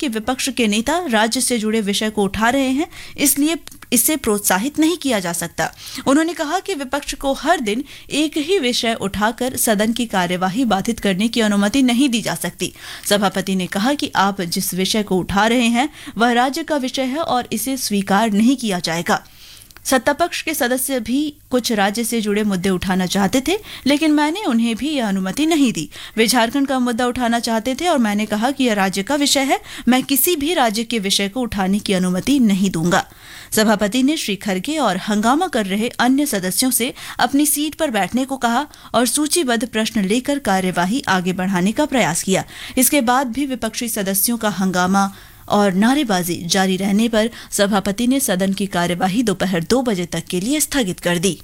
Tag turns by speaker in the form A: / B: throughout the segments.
A: कि विपक्ष के नेता राज्य से जुड़े विषय को उठा रहे हैं, इसलिए इसे प्रोत्साहित नहीं किया जा सकता। उन्होंने कहा कि विपक्ष को हर दिन एक ही विषय उठाकर सदन की कार्यवाही बाधित करने की अनुमति नहीं दी जा सकती। सभापति ने कहा कि आप जिस विषय को उठा रहे हैं वह राज्य का विषय है और इसे स्वीकार नहीं किया जाएगा। सत्तापक्ष के सदस्य भी कुछ राज्य से जुड़े मुद्दे उठाना चाहते थे, लेकिन मैंने उन्हें भी यह अनुमति नहीं दी। वे झारखंड का मुद्दा उठाना चाहते थे और मैंने कहा कि यह राज्य का विषय है, मैं किसी भी राज्य के विषय को उठाने की अनुमति नहीं दूंगा। सभापति ने श्री खरगे और हंगामा कर रहे अन्य सदस्यों से अपनी सीट पर बैठने को कहा और सूचीबद्ध प्रश्न लेकर कार्यवाही आगे बढ़ाने का प्रयास किया। इसके बाद भी विपक्षी सदस्यों का हंगामा और नारेबाजी जारी रहने पर सभापति ने सदन की कार्यवाही दोपहर 2 बजे तक के लिए स्थगित कर दी।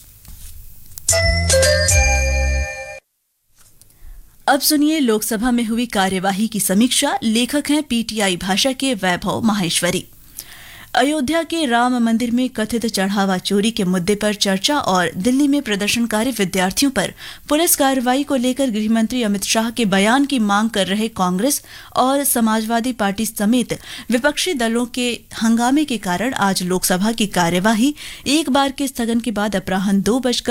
A: अब सुनिए लोकसभा में हुई कार्यवाही की समीक्षा। लेखक हैं पीटीआई भाषा के वैभव माहेश्वरी। अयोध्या के राम मंदिर में कथित चढ़ावा चोरी के मुद्दे पर चर्चा और दिल्ली में प्रदर्शनकारी विद्यार्थियों पर पुलिस कार्रवाई को लेकर गृहमंत्री अमित शाह के बयान की मांग कर रहे कांग्रेस और समाजवादी पार्टी समेत विपक्षी दलों के हंगामे के कारण आज लोकसभा की कार्यवाही एक बार के स्थगन के बाद अपराह्न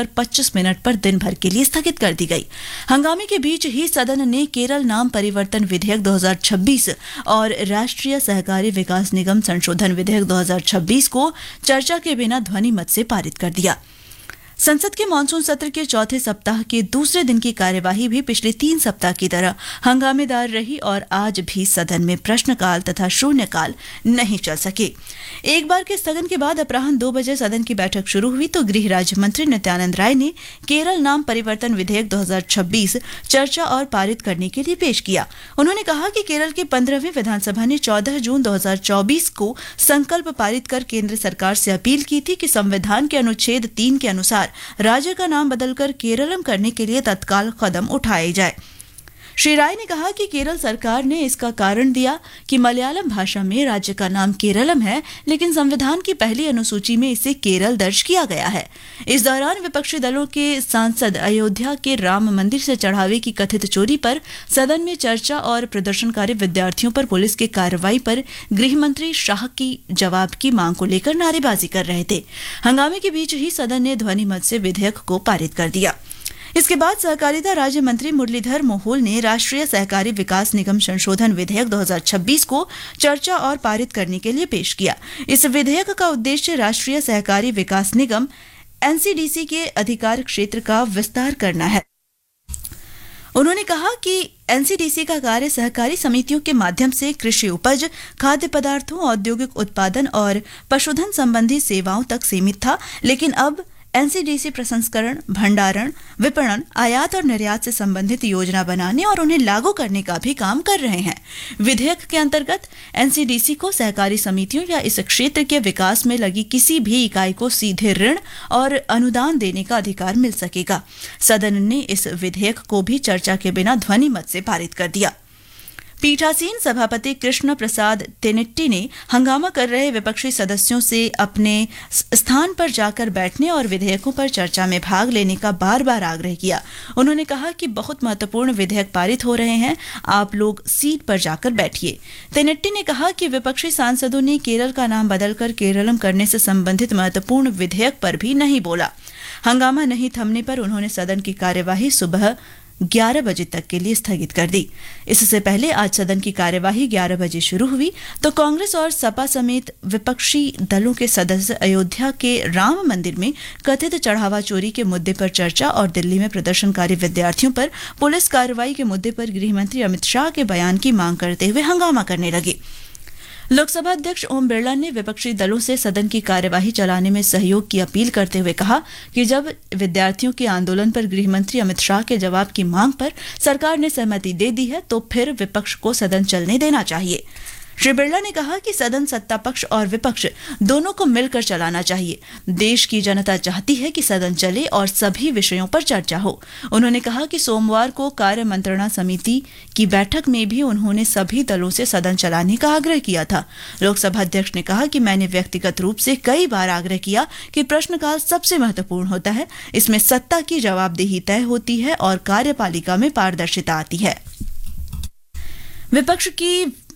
A: 2:25 पर दिन भर के लिए स्थगित कर दी गई। हंगामे के बीच ही सदन ने केरल नाम परिवर्तन विधेयक 2026 और राष्ट्रीय सहकारी विकास निगम संशोधन विधेयक 2026 को चर्चा के बिना ध्वनि मत से पारित कर दिया। संसद के मानसून सत्र के चौथे सप्ताह के दूसरे दिन की कार्यवाही भी पिछले 3 सप्ताह की तरह हंगामेदार रही और आज भी सदन में प्रश्नकाल तथा शून्यकाल नहीं चल सके। एक बार के स्थगन के बाद अपराह्न 2 बजे सदन की बैठक शुरू हुई तो गृह राज्य मंत्री नित्यानंद राय ने केरल नाम परिवर्तन विधेयक 2026 चर्चा और पारित करने के लिए पेश किया। उन्होंने कहा कि केरल की 15वीं विधानसभा ने 14 जून 2024 को संकल्प पारित कर केंद्र सरकार से अपील की थी कि संविधान के अनुच्छेद 3 के अनुसार राज्य का नाम बदलकर केरलम करने के लिए तत्काल कदम उठाए जाए। श्री राय ने कहा कि केरल सरकार ने इसका कारण दिया कि मलयालम भाषा में राज्य का नाम केरलम है, लेकिन संविधान की पहली अनुसूची में इसे केरल दर्ज किया गया है। इस दौरान विपक्षी दलों के सांसद अयोध्या के राम मंदिर से चढ़ावे की कथित चोरी पर सदन में चर्चा और प्रदर्शनकारी विद्यार्थियों पर पुलिस की कार्रवाई पर गृहमंत्री शाह की जवाब की मांग को लेकर नारेबाजी कर रहे थे। हंगामे के बीच ही सदन ने ध्वनि मत से विधेयक को पारित कर दिया। इसके बाद सहकारिता राज्य मंत्री मुरलीधर मोहोल ने राष्ट्रीय सहकारी विकास निगम संशोधन विधेयक 2026 को चर्चा और पारित करने के लिए पेश किया। इस विधेयक का उद्देश्य राष्ट्रीय सहकारी विकास निगम एनसीडीसी के अधिकार क्षेत्र का विस्तार करना है। उन्होंने कहा कि एनसीडीसी का कार्य सहकारी समितियों के माध्यम से कृषि उपज, खाद्य पदार्थों, औद्योगिक उत्पादन और पशुधन संबंधी सेवाओं तक सीमित था, लेकिन अब एनसीडीसी प्रसंस्करण, भंडारण, विपणन, आयात और निर्यात से संबंधित योजना बनाने और उन्हें लागू करने का भी काम कर रहे हैं। विधेयक के अंतर्गत एनसीडीसी को सहकारी समितियों या इस क्षेत्र के विकास में लगी किसी भी इकाई को सीधे ऋण और अनुदान देने का अधिकार मिल सकेगा। सदन ने इस विधेयक को भी चर्चा के बिना ध्वनि मत से पारित कर दिया। पीठासीन सभापति कृष्ण प्रसाद तेनेट्टी ने हंगामा कर रहे विपक्षी सदस्यों से अपने स्थान पर जाकर बैठने और विधेयकों पर चर्चा में भाग लेने का बार बार आग्रह किया। उन्होंने कहा कि बहुत महत्वपूर्ण विधेयक पारित हो रहे हैं, आप लोग सीट पर जाकर बैठिए। तेनेट्टी ने कहा कि विपक्षी सांसदों ने केरल का नाम बदलकर केरलम करने से संबंधित महत्वपूर्ण विधेयक पर भी नहीं बोला। हंगामा नहीं थमने पर उन्होंने सदन की कार्यवाही सुबह 11 बजे तक के लिए स्थगित कर दी। इससे पहले आज सदन की कार्यवाही 11 बजे शुरू हुई तो कांग्रेस और सपा समेत विपक्षी दलों के सदस्य अयोध्या के राम मंदिर में कथित चढ़ावा चोरी के मुद्दे पर चर्चा और दिल्ली में प्रदर्शनकारी विद्यार्थियों पर पुलिस कार्रवाई के मुद्दे पर गृहमंत्री अमित शाह के बयान की मांग करते हुए हंगामा करने लगे। लोकसभा अध्यक्ष ओम बिरला ने विपक्षी दलों से सदन की कार्यवाही चलाने में सहयोग की अपील करते हुए कहा कि जब विद्यार्थियों के आंदोलन पर गृहमंत्री अमित शाह के जवाब की मांग पर सरकार ने सहमति दे दी है तो फिर विपक्ष को सदन चलने देना चाहिए। श्री बिरला ने कहा कि सदन सत्ता पक्ष और विपक्ष दोनों को मिलकर चलाना चाहिए। देश की जनता चाहती है कि सदन चले और सभी विषयों पर चर्चा हो। उन्होंने कहा कि सोमवार को कार्य मंत्रणा समिति की बैठक में भी उन्होंने सभी दलों से सदन चलाने का आग्रह किया था। लोकसभा अध्यक्ष ने कहा कि मैंने व्यक्तिगत रूप से कई बार आग्रह किया कि प्रश्नकाल सबसे महत्वपूर्ण होता है, इसमें सत्ता की जवाबदेही तय होती है और कार्यपालिका में पारदर्शिता आती है। विपक्ष की